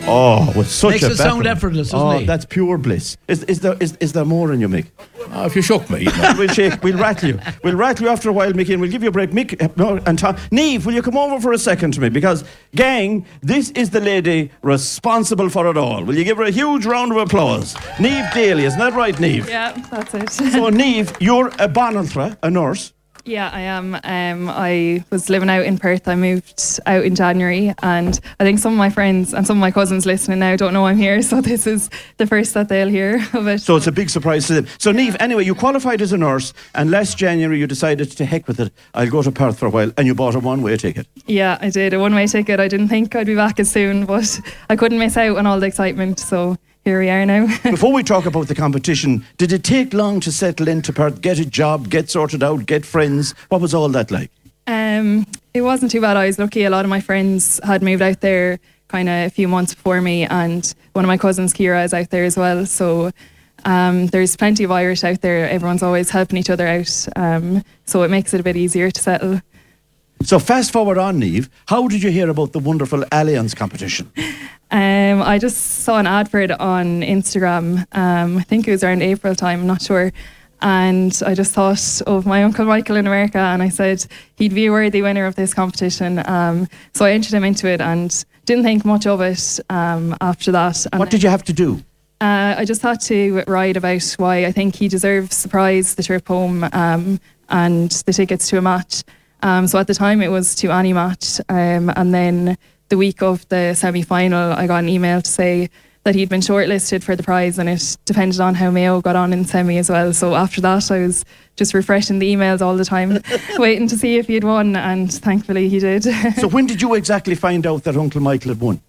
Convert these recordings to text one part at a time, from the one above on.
Oh, with such Makes a it sound background. effortless, doesn't it? That's pure bliss. Is there more in you, Mick? If you shook me. We'll rattle you. We'll rattle you after a while, Mickey, and we'll give you a break. Mick, and Tom. Niamh, will you come over for a second to me? Because, gang, this is the lady responsible for it all. Will you give her a huge round of applause? Niamh Daly, isn't that right, Niamh? Yeah, that's it. So, Niamh, you're a Bonalthra, a nurse. Yeah, I am. I was living out in Perth. I moved out in January, and I think some of my friends and some of my cousins listening now don't know I'm here, so this is the first that they'll hear of it. So it's a big surprise to them. So, Niamh, anyway, you qualified as a nurse, and last January you decided to heck with it. I'll go to Perth for a while, and you bought a one-way ticket. Yeah, I did. A one-way ticket. I didn't think I'd be back as soon, but I couldn't miss out on all the excitement, so here we are now. Before we talk about the competition, did it take long to settle into Perth, get a job, get sorted out, get friends? What was all that like? It wasn't too bad. I was lucky. A lot of my friends had moved out there kind of a few months before me, and one of my cousins, Ciara, is out there as well. So there's plenty of Irish out there. Everyone's always helping each other out. So it makes it a bit easier to settle. So fast forward on, Niamh, how did you hear about the wonderful Allianz competition? I just saw an advert on Instagram. I think it was around April time, I'm not sure. And I just thought of my Uncle Michael in America, and I said he'd be a worthy winner of this competition. So I entered him into it and didn't think much of it after that. And what did you have to do? I just had to write about why I think he deserves the prize, the trip home, and the tickets to a match. So at the time it was to any match, and then the week of the semi-final I got an email to say that he'd been shortlisted for the prize, and it depended on how Mayo got on in semi as well. So after that I was just refreshing the emails all the time waiting to see if he'd won, and thankfully he did. So when did you exactly find out that Uncle Michael had won?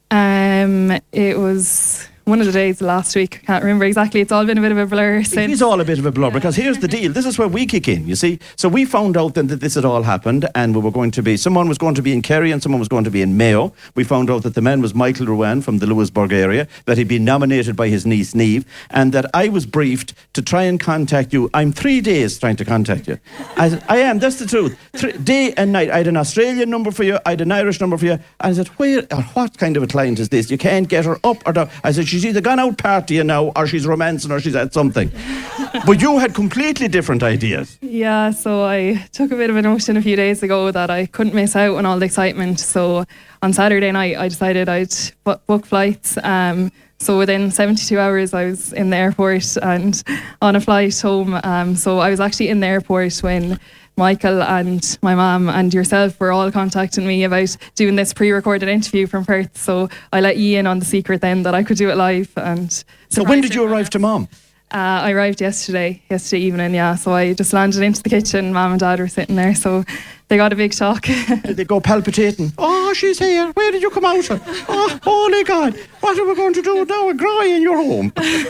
It was one of the days last week. I can't remember exactly. It's all been a bit of a blur since. It is all a bit of a blur, because here's the deal. This is where we kick in, you see. So we found out then that this had all happened, and we were going to be, someone was going to be in Kerry and someone was going to be in Mayo. We found out that the man was Michael Ruane from the Lewisburg area, that he'd been nominated by his niece Niamh, and that I was briefed to try and contact you. I'm 3 days trying to contact you. I am, that's the truth. Day and night. I had an Australian number for you, I had an Irish number for you, and I said, where or what kind of a client is this? You can't get her up or down. I said, she's either gone out partying now, or she's romancing, or she's at something. But you had completely different ideas. Yeah, so I took a bit of a notion a few days ago that I couldn't miss out on all the excitement. So on Saturday night I decided I'd book flights. So within 72 hours I was in the airport and on a flight home. So I was actually in the airport when Michael and my mum and yourself were all contacting me about doing this pre-recorded interview from Perth. So I let you in on the secret then that I could do it live. And so when did you arrive to Mum? I arrived yesterday evening, yeah. So I just landed into the kitchen. Mum and Dad were sitting there, so they got a big shock. Did they go palpitating? Oh, she's here. Where did you come out of? Oh, holy God. What are we going to do now? A cry in your home.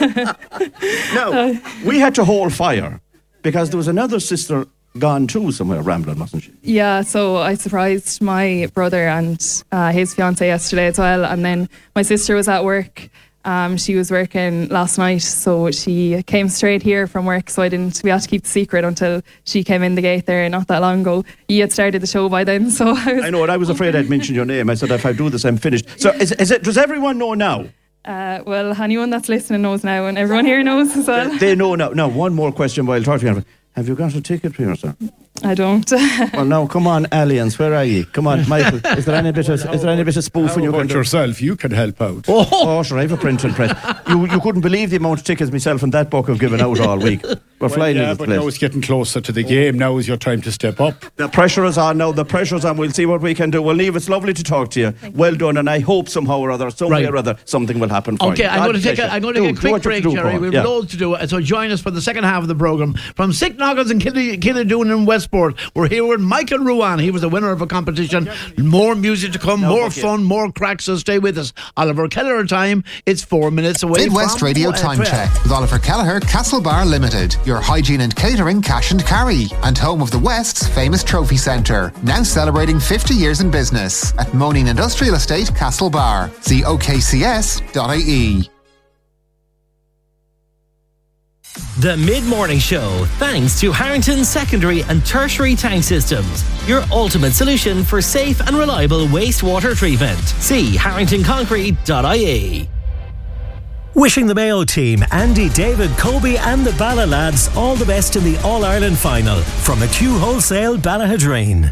Now, we had to hold fire because there was another sister gone too somewhere rambling, wasn't she? Yeah, so I surprised my brother and his fiancée yesterday as well, and then my sister was at work. She was working last night, so she came straight here from work, so we had to keep the secret until she came in the gate there not that long ago. You had started the show by then, so I know, and I was afraid I'd mention your name. I said, if I do this, I'm finished. So does everyone know now? Well, anyone that's listening knows now, and everyone here knows as well. They know now. Now, one more question while talking. Have you got a ticket for yourself? I don't. Well, now, come on, Allianz, where are you? Come on, Michael. Is there any bit of spoofing you can do? Yourself, you can help out. Oh, sure, I have a print and press. You couldn't believe the amount of tickets myself and that book have given out all week. We're flying into the place. But now it's getting closer to the game. Now is your time to step up. The pressure is on now. The pressure's on. We'll see what we can do. Well, Niamh, it's lovely to talk to you. Well done, and I hope somehow or other, some way or other, something will happen for you. Okay, I'm going to take a quick break, Jerry. We've loads to do. So join us for the second half of the programme. From Sick Noggins and Killadoon in Westport, we're here with Michael Ruane. He was the winner of a competition. More music to come, more fun, more cracks, so stay with us. Oliver Kelleher time. It's 4 minutes away. Midwest Radio Time Check with Oliver Kelleher, Castlebar Limited. Your hygiene and catering cash and carry. And home of the West's famous trophy centre. Now celebrating 50 years in business at Moaning Industrial Estate, Castlebar. See okcs.ie. The Mid-Morning Show, thanks to Harrington Secondary and Tertiary Tank Systems, your ultimate solution for safe and reliable wastewater treatment. See harringtonconcrete.ie. Wishing the Mayo team, Andy, David, Kobe and the Bala lads all the best in the All-Ireland final from McHugh Wholesale, Ballahadreen.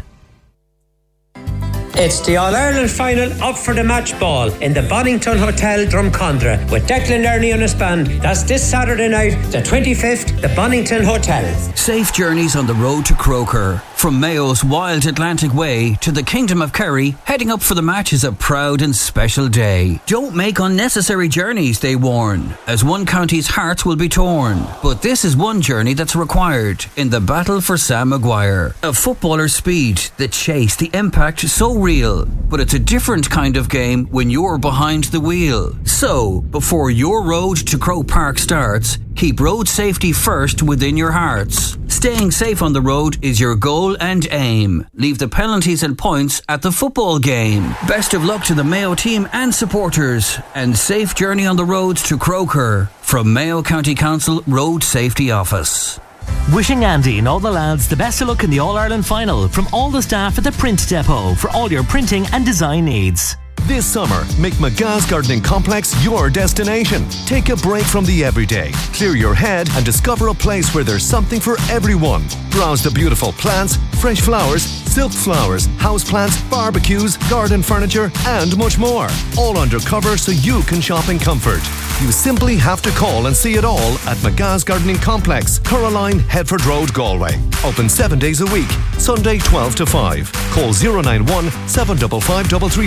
It's the All-Ireland final up for the match ball in the Bonington Hotel, Drumcondra, with Declan Ernie and his band. That's this Saturday night, the 25th, the Bonington Hotel. Safe journeys on the road to Croker. From Mayo's wild Atlantic Way to the Kingdom of Kerry, heading up for the match is a proud and special day. Don't make unnecessary journeys, they warn, as one county's hearts will be torn. But this is one journey that's required in the battle for Sam Maguire. A footballer's speed, the chase, the impact, so real. But it's a different kind of game when you're behind the wheel. So, before your road to Croke Park starts, keep road safety first within your hearts. Staying safe on the road is your goal and aim. Leave the penalties and points at the football game. Best of luck to the Mayo team and supporters, and safe journey on the road to Croker from Mayo County Council Road Safety Office. Wishing Andy and all the lads the best of luck in the All-Ireland final from all the staff at the Print Depot for all your printing and design needs. This summer, make McGah's Gardening Complex your destination. Take a break from the everyday, clear your head and discover a place where there's something for everyone. Browse the beautiful plants, fresh flowers, silk flowers, houseplants, barbecues, garden furniture and much more. All under cover so you can shop in comfort. You simply have to call and see it all at McGah's Gardening Complex, Coraline, Headford Road, Galway. Open 7 days a week, Sunday 12 to 5. Call 091 755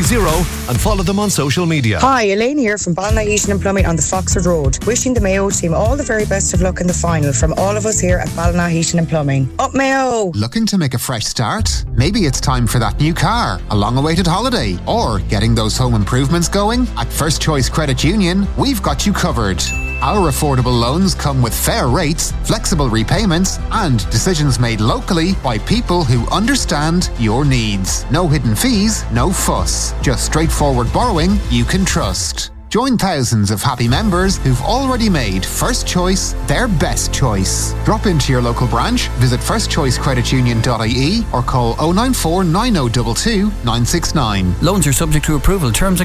330 and follow them on social media. Hi, Elaine here from Ballina Heating and Plumbing on the Foxford Road. Wishing the Mayo team all the very best of luck in the final from all of us here at Ballina Heating and Plumbing. Up Mayo! Looking to make a fresh start? Maybe it's time for that new car, a long-awaited holiday, or getting those home improvements going? At First Choice Credit Union, we've got you covered. Our affordable loans come with fair rates, flexible repayments, and decisions made locally by people who understand your needs. No hidden fees, no fuss. Just straightforward borrowing you can trust. Join thousands of happy members who've already made First Choice their best choice. Drop into your local branch, visit firstchoicecreditunion.ie or call 094 9022 969. Loans are subject to approval. Terms and